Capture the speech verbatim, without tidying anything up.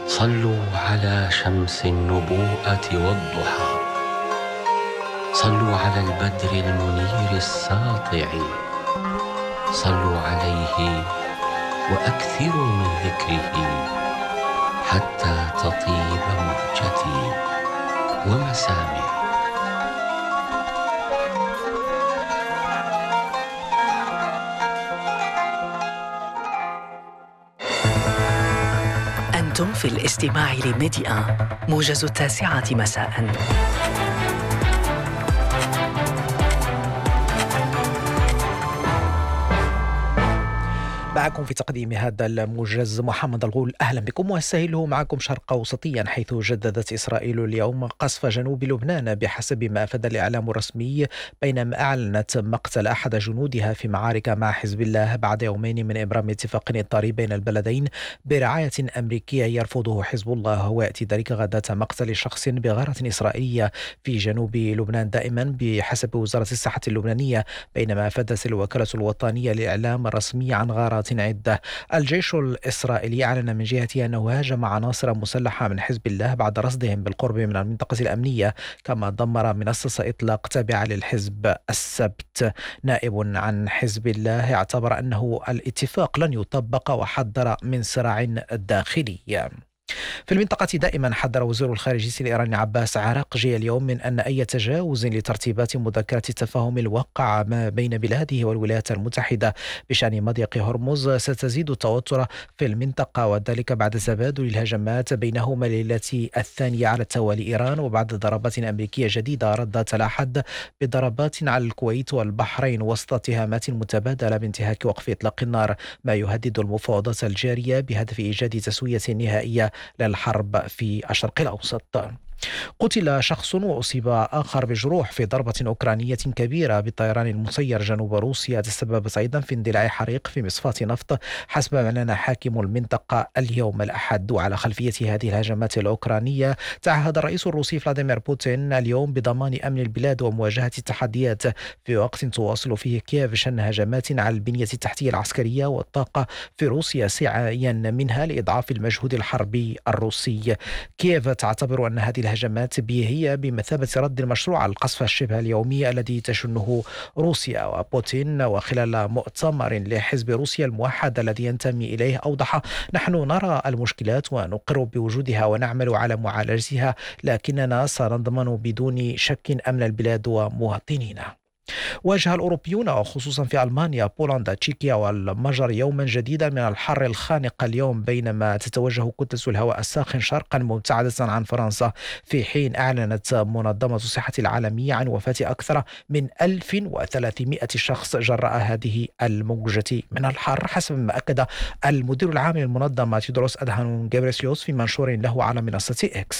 صلوا على شمس النبوءة والضحى، صلوا على البدر المنير الساطع، صلوا عليه وأكثروا من ذكره حتى تطيب مهجتي ومسامعي. أنتم في الاستماع لميديا موجز التاسعة مساء. معكم في تقديم هذا الموجز محمد الغول. أهلا بكم، وسهله معكم شرق أوسطيا، حيث جددت إسرائيل اليوم قصف جنوب لبنان بحسب ما أفاد الإعلام الرسمي، بينما أعلنت مقتل أحد جنودها في معارك مع حزب الله بعد يومين من إبرام اتفاق إطاري بين البلدين برعاية أمريكية يرفضه حزب الله، ويأتي ذلك غداة مقتل شخص بغارة إسرائيلية في جنوب لبنان دائما بحسب وزارة الصحة اللبنانية، بينما أفادت الوكالة الوطنية للإعلام الرسمي عن غارات عدة. الجيش الإسرائيلي أعلن من جهته أنه هاجم عناصر مسلحة من حزب الله بعد رصدهم بالقرب من المنطقة الأمنية، كما دمر منصة إطلاق تابعة للحزب السبت. نائب عن حزب الله اعتبر أنه الاتفاق لن يطبق وحذر من صراع داخلي. في المنطقة دائما حذر وزير الخارجية الإيراني عباس عراقجي اليوم من أن أي تجاوز لترتيبات مذكرة التفاهم الواقع ما بين بلاده والولايات المتحدة بشأن مضيق هرمز ستزيد التوتر في المنطقة، وذلك بعد تبادل الهجمات بينهما ليلة الثانية على التوالي. إيران وبعد ضربات أمريكية جديدة ردت الأحد بضربات على الكويت والبحرين وسط اتهامات متبادلة بانتهاك وقف إطلاق النار، ما يهدد المفاوضات الجارية بهدف إيجاد تسوية نهائية للحرب في الشرق الأوسط. قتل شخص وأصيب آخر بجروح في ضربة أوكرانية كبيرة بالطيران المسير جنوب روسيا تسببت أيضا في اندلاع حريق في مصفاة نفط، حسب ما أعلن حاكم المنطقة اليوم الأحد. وعلى خلفية هذه الهجمات الأوكرانية تعهد الرئيس الروسي فلاديمير بوتين اليوم بضمان أمن البلاد ومواجهة التحديات، في وقت تواصل فيه كييف شن هجمات على البنية التحتية العسكرية والطاقة في روسيا، سعيا منها لإضعاف المجهود الحربي الروسي. كييف تعتبر أن هذه الهجمات هي بمثابة رد المشروع على القصف الشبه اليومي الذي تشنه روسيا. وبوتين وخلال مؤتمر لحزب روسيا الموحد الذي ينتمي إليه أوضح: نحن نرى المشكلات ونقر بوجودها ونعمل على معالجتها، لكننا سنضمن بدون شك أمن البلاد ومواطنينا. واجه الأوروبيون وخصوصا في ألمانيا، بولندا، تشيكيا والمجر يوما جديدا من الحر الخانق اليوم، بينما تتوجه كتلة الهواء الساخن شرقا مبتعدة عن فرنسا، في حين أعلنت منظمة الصحة العالمية عن وفاة أكثر من ألف وثلاثمائة شخص جراء هذه الموجة من الحر، حسب ما أكد المدير العام للمنظمة تيدروس أدهانوم غيبريسيوس في منشور له على منصة إكس.